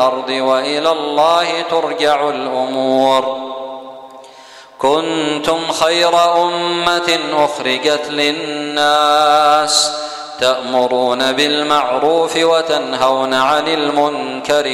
الأرض وإلى الله ترجع الأمور. كنتم خير أمة أخرجت للناس تأمرون بالمعروف وتنهون عن المنكر